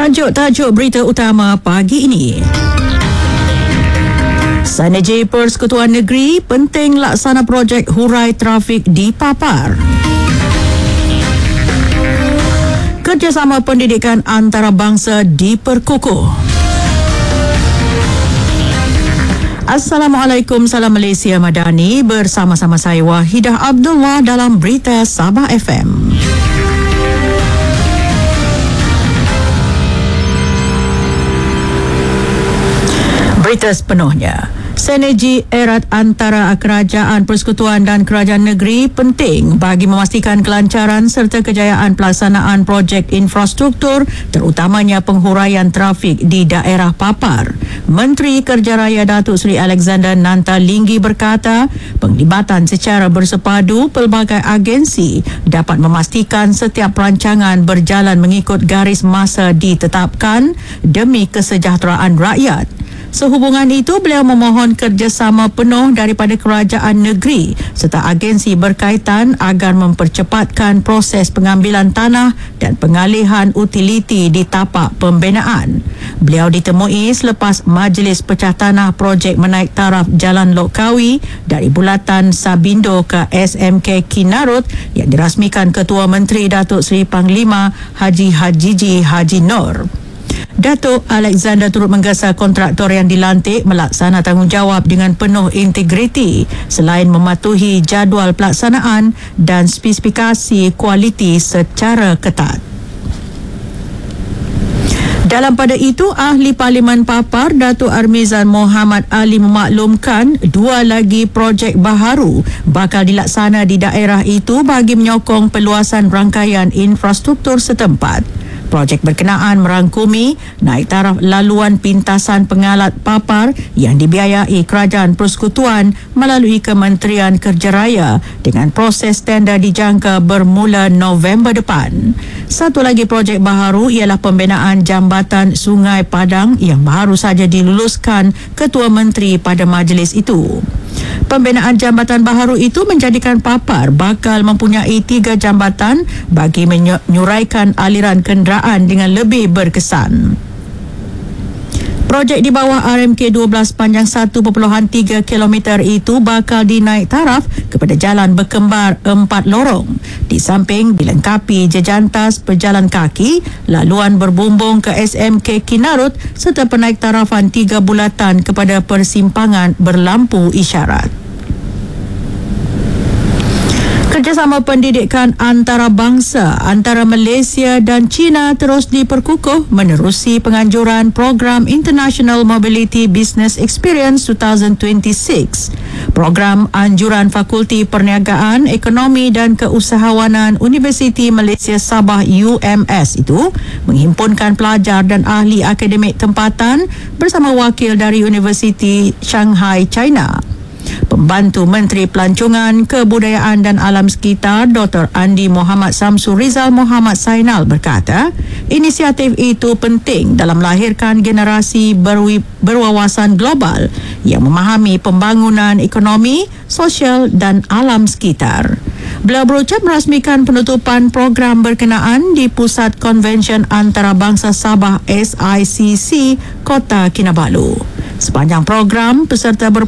Tajuk-tajuk berita utama pagi ini. Synergy Persekutuan Negeri penting laksana projek hurai trafik dipapar. Kerjasama pendidikan antarabangsa diperkukuh. Assalamualaikum, salam Malaysia Madani. Bersama-sama saya Wahidah Abdullah dalam Berita Sabah FM. Berita sepenuhnya. Sinergi erat antara kerajaan persekutuan dan kerajaan negeri penting bagi memastikan kelancaran serta kejayaan pelaksanaan projek infrastruktur terutamanya penghuraian trafik di daerah papar. Menteri Kerja Raya Datuk Seri Alexander Nantalinggi berkata, penglibatan secara bersepadu pelbagai agensi dapat memastikan setiap perancangan berjalan mengikut garis masa ditetapkan demi kesejahteraan rakyat. Sehubungan itu, beliau memohon kerjasama penuh daripada kerajaan negeri serta agensi berkaitan agar mempercepatkan proses pengambilan tanah dan pengalihan utiliti di tapak pembinaan. Beliau ditemui selepas Majlis Pecah Tanah projek menaik taraf Jalan Lok Kawi dari bulatan Sabindo ke SMK Kinarut yang dirasmikan Ketua Menteri Datuk Seri Panglima Haji Hajiji Haji Nur. Datuk Alexander turut menggesa kontraktor yang dilantik melaksana tanggungjawab dengan penuh integriti selain mematuhi jadual pelaksanaan dan spesifikasi kualiti secara ketat. Dalam pada itu, Ahli Parlimen Papar Datuk Armizan Muhammad Ali memaklumkan dua lagi projek baharu bakal dilaksana di daerah itu bagi menyokong peluasan rangkaian infrastruktur setempat. Projek berkenaan merangkumi naik taraf laluan pintasan pengalat papar yang dibiayai Kerajaan Persekutuan melalui Kementerian Kerja Raya dengan proses tender dijangka bermula November depan. Satu lagi projek baharu ialah pembinaan jambatan Sungai Padang yang baru saja diluluskan Ketua Menteri pada majlis itu. Pembinaan jambatan baharu itu menjadikan papar bakal mempunyai 3 jambatan bagi menyuraikan aliran kenderaan dengan lebih berkesan. Projek di bawah RMK 12 panjang 1.3 km itu bakal dinaik taraf kepada jalan berkembar 4 lorong. Di samping dilengkapi jejantas pejalan kaki, laluan berbumbung ke SMK Kinarut serta penaik tarafan 3 bulatan kepada persimpangan berlampu isyarat. Kerjasama pendidikan antarabangsa antara Malaysia dan China terus diperkukuh menerusi penganjuran Program International Mobility Business Experience 2026. Program anjuran Fakulti Perniagaan, Ekonomi dan Keusahawanan Universiti Malaysia Sabah UMS itu menghimpunkan pelajar dan ahli akademik tempatan bersama wakil dari Universiti Shanghai, China. Pembantu Menteri Pelancongan, Kebudayaan dan Alam Sekitar Dr. Andi Muhammad Samsul Rizal Muhammad Sainal berkata, inisiatif itu penting dalam melahirkan generasi berwawasan global yang memahami pembangunan ekonomi, sosial dan alam sekitar. Beliau berucap merasmikan penutupan program berkenaan di Pusat Konvensyen Antarabangsa Sabah SICC, Kota Kinabalu. Sepanjang program, peserta